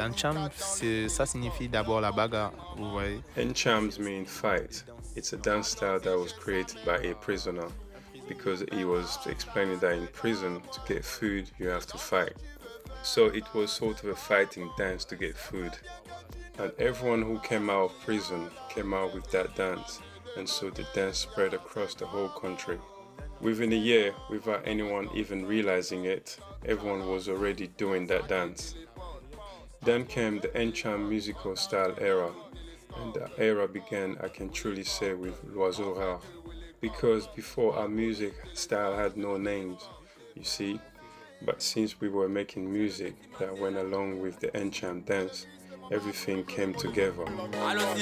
Encham, ça signifie d'abord la bagarre, vous voyez. Enchams mean fight. It's a dance style that was created by a prisoner because he was explaining that in prison to get food you have to fight. So it was sort of a fighting dance to get food. And everyone who came out of prison came out with that dance. And so the dance spread across the whole country. Within a year, without anyone even realizing it, everyone was already doing that dance. Then came the Encham musical style era, and the era began, I can truly say, with L'Oiseau Rare. Because before our music style had no names, you see, but since we were making music that went along with the Encham dance, everything came together.